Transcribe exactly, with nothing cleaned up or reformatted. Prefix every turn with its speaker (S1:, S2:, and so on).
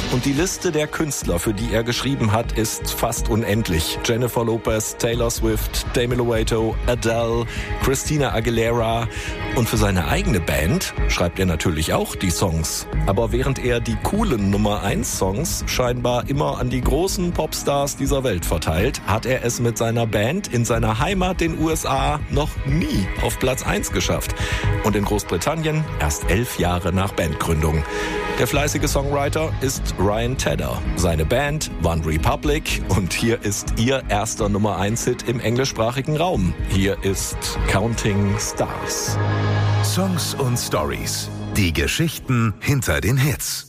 S1: Und die Liste der Künstler, für die er geschrieben hat, ist fast unendlich. Jennifer Lopez, Taylor Swift, Demi Lovato, Adele, Christina Aguilera. Und für seine eigene Band schreibt er natürlich auch die Songs. Aber während er die coolen Nummer eins Songs scheinbar immer an die großen Popstars dieser Welt verteilt, hat er es mit seiner Band in seiner Heimat, den U S A, noch nie auf Platz eins geschafft. Und in Großbritannien erst elf Jahre nach Bandgründung. Der fleißige Songwriter ist Ryan Tedder. Seine Band One Republic. Und hier ist ihr erster Nummer eins Hit im englischsprachigen Raum. Hier ist Counting Stars.
S2: Songs und Stories. Die Geschichten hinter den Hits.